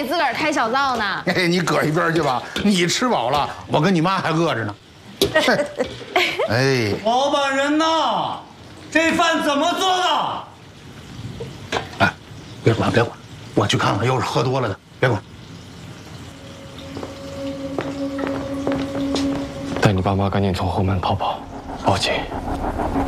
自个儿开小灶呢。 哎，你搁一边去吧，你吃饱了，我跟你妈还饿着呢。哎， 老板人呐，这饭怎么做的？ 哎，别管，我去看看，又是喝多了的，别管。 带你爸妈赶紧从后门逃跑，报警。